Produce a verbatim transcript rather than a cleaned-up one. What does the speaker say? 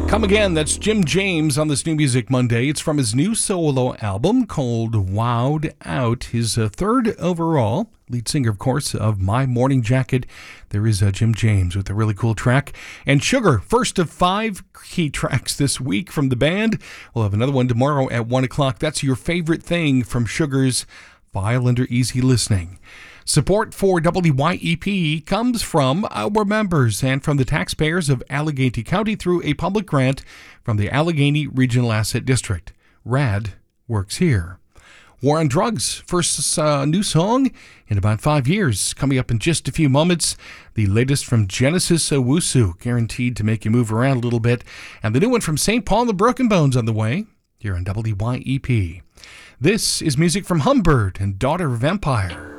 Come Again, that's Jim James on this New Music Monday. It's from his new solo album called Wowed Out, his uh, third overall. Lead singer, of course, of My Morning Jacket. There is uh, Jim James with a really cool track. And Sugar, first of five key tracks this week from the band. We'll have another one tomorrow at one o'clock. That's your favorite thing from Sugar's File Under Easy Listening. Support for W Y E P comes from our members and from the taxpayers of Allegheny County through a public grant from the Allegheny Regional Asset District. RAD works here. War on Drugs, first uh, new song in about five years. Coming up in just a few moments, the latest from Genesis Owusu, guaranteed to make you move around a little bit. And the new one from Saint Paul and the Broken Bones on the way, here on W Y E P. This is music from Humbird and Daughter Vampire.